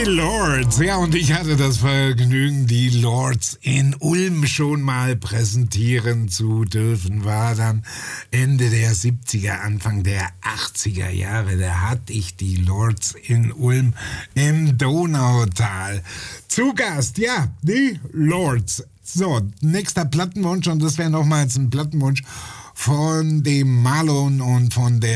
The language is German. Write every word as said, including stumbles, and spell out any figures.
Die Lords, ja, und ich hatte das Vergnügen, die Lords in Ulm schon mal präsentieren zu dürfen. War dann Ende der siebziger, Anfang der achtziger Jahre. Da hatte ich die Lords in Ulm im Donautal. Zu Gast, ja, die Lords. So, nächster Plattenwunsch, und das wäre nochmals ein Plattenwunsch von dem Marlon und von der